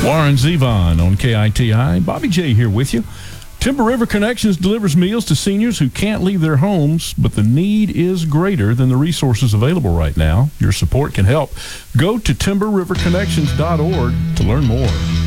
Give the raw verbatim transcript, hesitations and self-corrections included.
Warren Zevon on K I T I. Bobby J here with you. Timber River Connections delivers meals to seniors who can't leave their homes, but the need is greater than the resources available right now. Your support can help. Go to timber river connections dot org to learn more.